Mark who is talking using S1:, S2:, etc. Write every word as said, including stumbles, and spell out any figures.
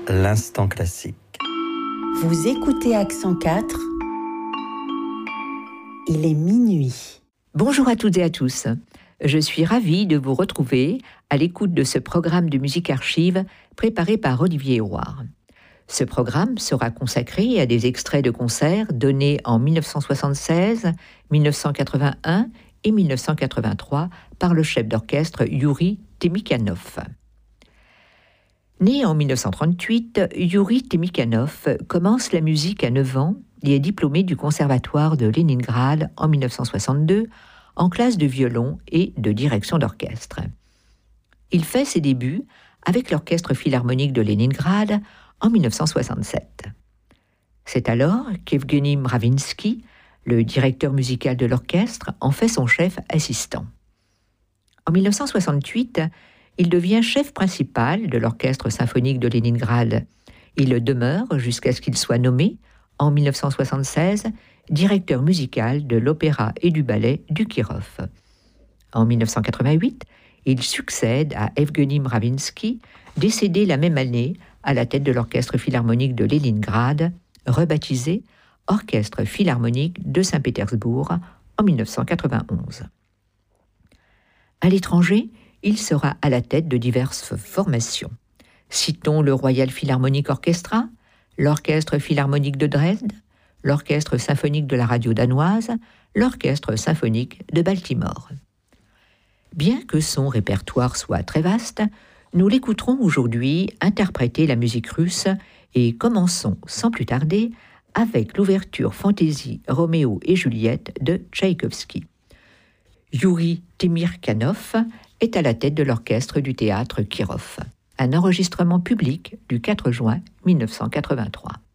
S1: l'instant classique.
S2: Vous écoutez Accent quatre, il est minuit.
S3: Bonjour à toutes et à tous. Je suis ravie de vous retrouver à l'écoute de ce programme de musique archive préparé par Olivier Érouard. Ce programme sera consacré à des extraits de concerts donnés en dix-neuf cent soixante-seize, dix-neuf cent quatre-vingt-un et dix-neuf cent quatre-vingt-trois par le chef d'orchestre Youri Temikhanov. Né en dix-neuf cent trente-huit, Youri Temikhanov commence la musique à neuf ans et est diplômé du conservatoire de Leningrad en dix-neuf cent soixante-deux en classe de violon et de direction d'orchestre. Il fait ses débuts avec l'Orchestre philharmonique de Leningrad en dix-neuf cent soixante-sept. C'est alors qu'Evgueni Mravinsky, le directeur musical de l'orchestre, en fait son chef assistant. En dix-neuf cent soixante-huit, il devient chef principal de l'Orchestre symphonique de Leningrad. Il le demeure jusqu'à ce qu'il soit nommé, en dix-neuf cent soixante-seize, directeur musical de l'Opéra et du Ballet du Kirov. En dix-neuf cent quatre-vingt-huit, il succède à Evgueni Mravinsky, décédé la même année à la tête de l'Orchestre philharmonique de Leningrad, rebaptisé Orchestre philharmonique de Saint-Pétersbourg en dix-neuf cent quatre-vingt-onze. À l'étranger, il sera à la tête de diverses formations. Citons le Royal Philharmonic Orchestra, l'Orchestre philharmonique de Dresde, l'Orchestre symphonique de la radio danoise, l'Orchestre symphonique de Baltimore. Bien que son répertoire soit très vaste, nous l'écouterons aujourd'hui interpréter la musique russe et commençons sans plus tarder avec l'ouverture Fantaisie Roméo et Juliette de Tchaïkovski. Youri Temikhanov est à la tête de l'orchestre du théâtre Kirov. Un enregistrement public du quatre juin dix-neuf cent quatre-vingt-trois.